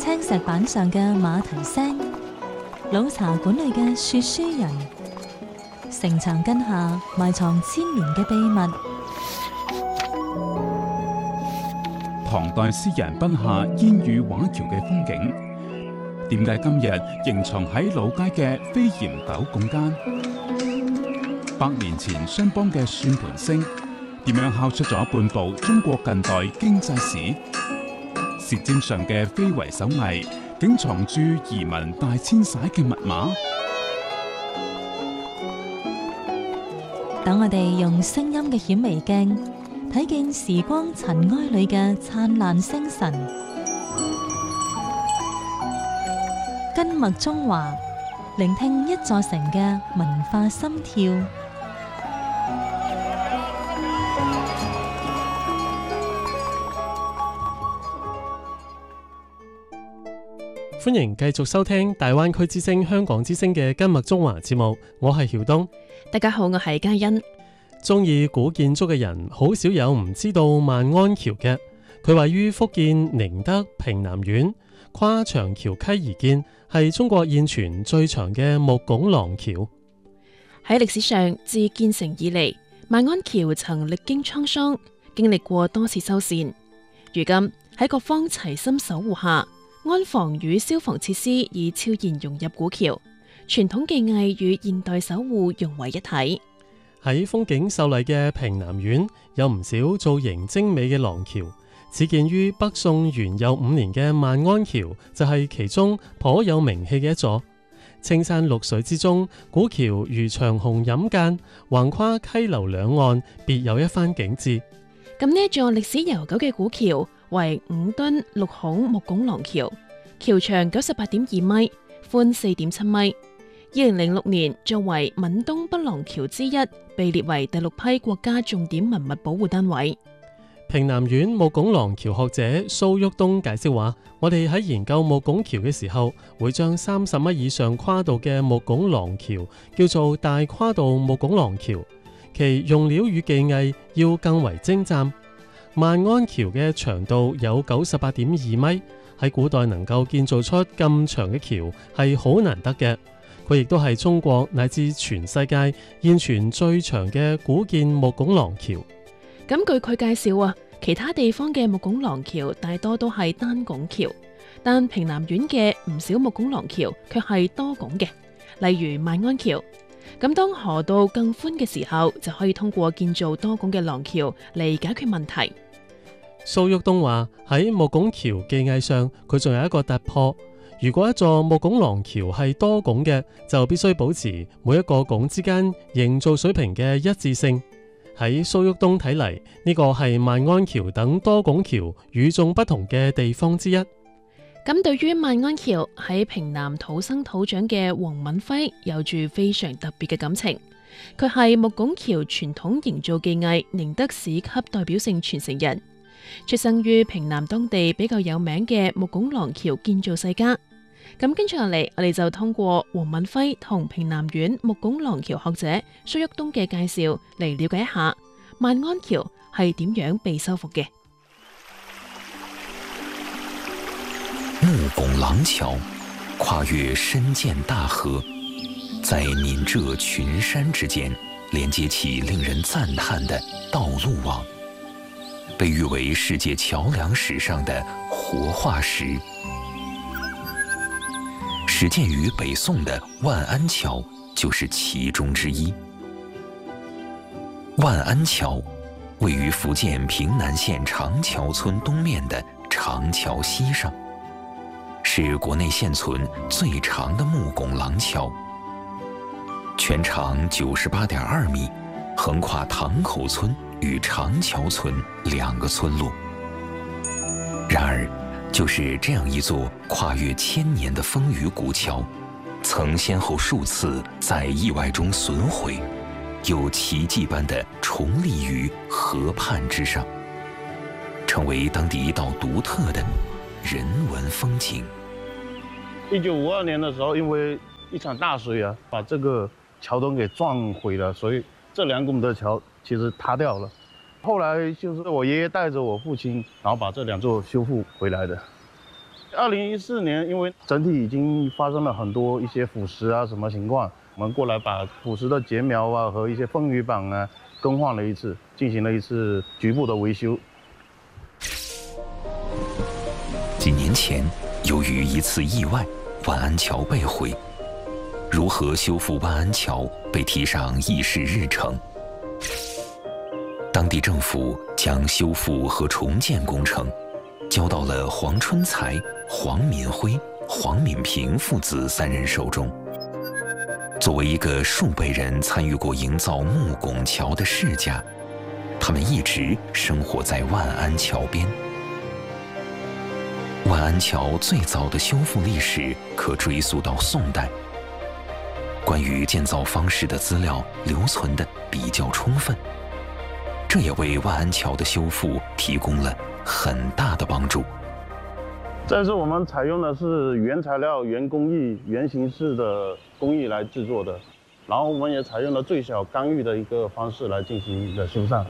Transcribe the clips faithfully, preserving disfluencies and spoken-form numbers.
青石板上嘅馬蹄聲，老茶館裏嘅說書人，城牆根下埋藏千年嘅秘密。 唐代詩人筆下煙雨畫橋嘅風景，點解今日仍藏喺老街嘅飛檐斗拱間？百年前商幫嘅算盤聲，點樣敲出咗半部中國近代經濟史？舌尖上嘅非遺手藝，竟藏住移民大遷徙嘅密碼。 等我哋用聲音嘅顯微鏡，睇見時光塵埃裏嘅燦爛星辰。根脈中華，聆聽一座城嘅文化心跳。 歡迎繼續收聽大灣區之聲香港之聲嘅根脈中華節目，我係曉東。 大家好，我係嘉欣。 中意古建築嘅人好少有唔知道萬安橋嘅。佢位於福建寧德平南縣，跨長橋溪而建，係中國現存最長嘅木拱廊橋。 喺歷史上，自建成以嚟，萬安橋曾歷經滄桑，經歷過多次修繕。如今喺各方齊心守護下，安防與消防設施已悄然融入古橋，傳統技藝與現代守護融為一體。 喺風景秀麗嘅平南縣，有唔少造型精美嘅廊橋。始建於北宋元佑五年嘅萬安橋就係其中頗有名氣嘅一座。青山綠水之中，古橋如長虹引間，橫跨溪流兩岸，別有一番景致。 咁呢一座歷史悠久嘅古橋為五噸六孔木拱廊橋，橋長九十八點二米，寬四點七米。二零零六年作為閩東北廊橋之一，被列為第六批國家重點文物保護單位。 平南縣木拱廊橋學者蘇旭東解釋話，我哋喺研究木拱橋嘅時候，會將三十米以上跨度嘅木拱廊橋叫做大跨度木拱廊橋，其用料與技藝要更為精湛。萬安橋嘅長度有九十八點二米，喺古代能夠建造出咁長嘅橋係好難得嘅。佢亦都係中國乃至全世界現存最長嘅古建木拱廊橋。 咁據佢介紹啊，其他地方嘅木拱廊橋大多都係單拱橋，但平南縣嘅唔少木拱廊橋卻係多拱嘅，例如萬安橋。咁當河道更寬嘅時候，就可以通過建造多拱嘅廊橋嚟解決問題。 蘇旭東話喺木拱橋技藝上，佢仲有一個突破。如果一座木拱廊橋係多拱嘅，就必須保持每一個拱之間營造水平嘅一致性。喺蘇旭東睇嚟，呢個係萬安橋等多拱橋與眾不同嘅地方之一。 咁對於萬安橋喺平南土生土長嘅黃敏輝有住非常特別嘅感情。佢係木拱橋傳統營造技藝寧德市級代表性傳承人，出生於平南當地比較有名嘅木拱廊橋建造世家。咁跟住落嚟，我哋就通過黃敏輝同平南縣木拱廊橋學者蘇旭東嘅介紹嚟了解一下萬安橋係點樣被修復嘅。 木拱廊橋跨越深涧大河，在閩浙群山之間連接起令人讚嘆的道路網，被譽為世界橋樑史上的活化石。始建於北宋的萬安橋就是其中之一。萬安橋位於福建平南縣長橋村東面的長橋溪上，是國內現存最長的木拱廊橋，全長九十八點二米，橫跨塘口村與長橋村兩個村落。然而，就是這樣一座跨越千年的風雨古橋，曾先後數次在意外中損毀，又奇蹟般的重立於河畔之上，成為當地一道獨特的人文風景。 一九五二年的時候，因為一場大水啊，把這個橋墩給撞毀了，所以這兩公的橋其實塌掉了。後來就是我爺爺帶着我父親，然後把這兩座修復回來的。 二零一四年，因为整体已经发生了很多一些腐蚀啊什么情况，我们过来把腐蚀的节苗啊和一些风雨板啊更换了一次，进行了一次局部的维修。 几年前，由于一次意外，万安桥被毁，如何修复万安桥被提上议事日程。当地政府将修复和重建工程交到了黄春才、黄敏辉、黄敏平父子三人手中。作为一个数辈人参与过营造木拱桥的世家，他们一直生活在万安桥边。万安桥最早的修复历史可追溯到宋代，关于建造方式的资料留存的比较充分，这也为万安桥的修复提供了很大的帮助。 这次我们采用的是原材料、原工艺、原形式的工艺来制作的，然后我们也采用了最小干预的一个方式来进行的修缮。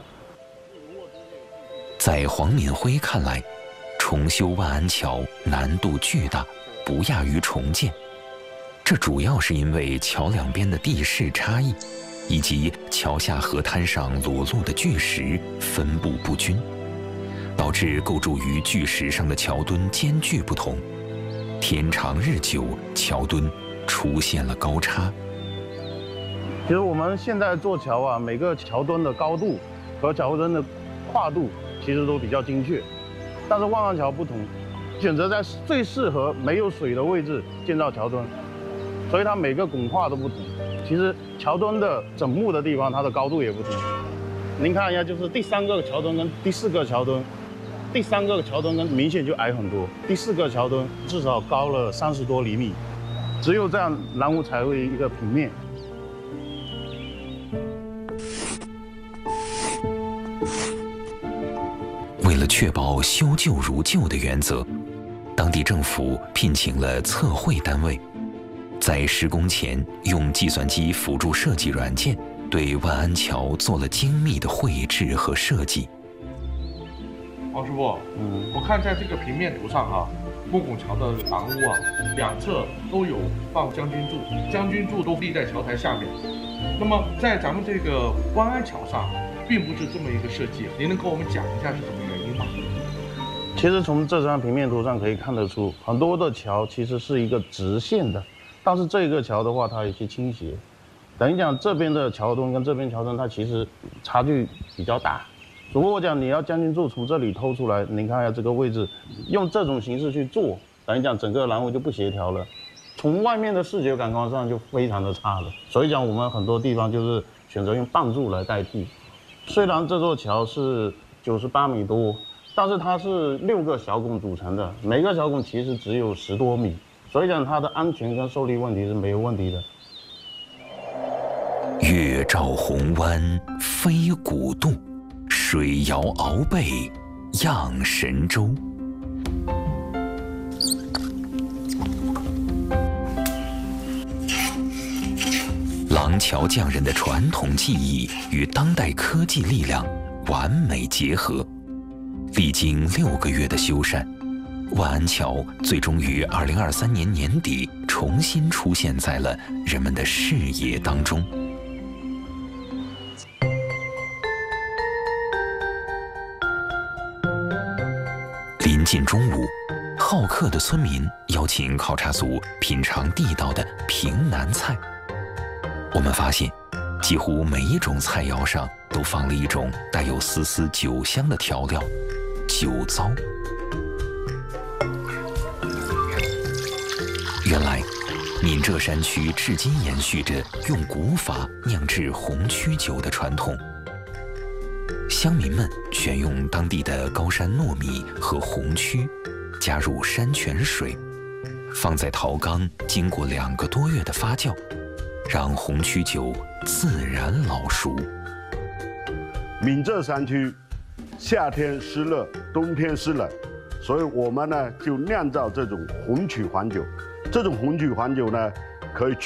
在黄敏辉看来，重修万安桥难度巨大，不亚于重建。这主要是因为桥两边的地势差异，以及桥下河滩上裸露的巨石分布不均，导致构筑于巨石上的桥墩间距不同。天长日久，桥墩出现了高差。 其实我们现在做桥啊，每个桥墩的高度和桥墩的跨度其实都比较精确，但是万安桥不同，选择在最适合没有水的位置建造桥墩，所以它每个拱跨都不同。其实桥墩的整木的地方，它的高度也不同。您看一下，就是第三个桥墩跟第四个桥墩，第三个桥墩跟明显就矮很多，第四个桥墩至少高了三十多厘米，只有这样栏屋才会一个平面。 为了确保修旧如旧的原则，当地政府聘请了测绘单位，在施工前用计算机辅助设计软件对万安桥做了精密的绘制和设计。 王师傅， 嗯， 我看在这个平面图上哈、啊，木拱桥的廊屋啊，两侧都有放将军柱，将军柱都立在桥台下面。那么在咱们这个万安桥上，并不是这么一个设计，您能跟我们讲一下是什么原因吗？ 其实从这张平面图上可以看得出，很多的桥其实是一个直线的，但是这个桥的话，它有些倾斜。等于讲这边的桥墩跟这边桥墩，它其实差距比较大。如果我讲你要将军柱从这里偷出来，你看一下这个位置，用这种形式去做，等于讲整个栏屋就不协调了，从外面的视觉感官上就非常的差了。所以讲我们很多地方就是选择用棒柱来代替。虽然这座桥是九十八米多，但是它是六个小拱组成的，每个小拱其实只有十多米，所以讲它的安全跟受力问题是没有问题的。 月照红湾飞古渡，水摇鳌背漾神州。廊桥匠人的传统技艺与当代科技力量完美结合，历经六个月的修缮，万安桥最终于二零二三年年底重新出现在了人们的视野当中。临近中午，好客的村民邀请考察组品尝地道的平南菜。我们发现，几乎每一种菜肴上都放了一种带有丝丝酒香的调料——酒糟。原来，闽浙山区至今延续着用古法酿制红曲酒的传统。乡民们选用当地的高山糯米和红曲，加入山泉水，放在陶缸，经过两个多月的发酵，让红曲酒自然老熟。 闽浙山区夏天湿热，冬天湿冷，所以我们呢就酿造这种红曲黄酒。这种红曲黄酒呢，可以